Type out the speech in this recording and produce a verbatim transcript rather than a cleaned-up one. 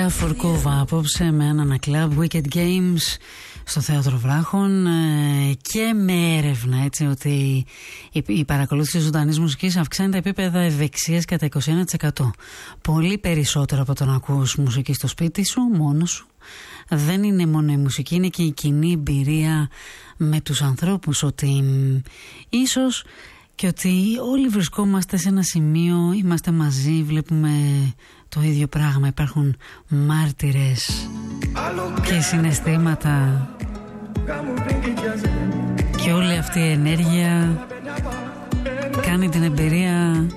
Φορκόβα απόψε με ένα κλαμπ Wicked Games στο Θέατρο Βράχων και με έρευνα, έτσι, ότι η παρακολούθηση ζωντανής μουσικής αυξάνει τα επίπεδα ευεξίας κατά είκοσι ένα τοις εκατό. Πολύ περισσότερο από το να ακούς μουσική στο σπίτι σου μόνος σου. Δεν είναι μόνο η μουσική, είναι και η κοινή εμπειρία με τους ανθρώπους, ότι ίσως και ότι όλοι βρισκόμαστε σε ένα σημείο, είμαστε μαζί, βλέπουμε το ίδιο πράγμα, υπάρχουν μάρτυρες και συναισθήματα και όλη αυτή η ενέργεια κάνει την εμπειρία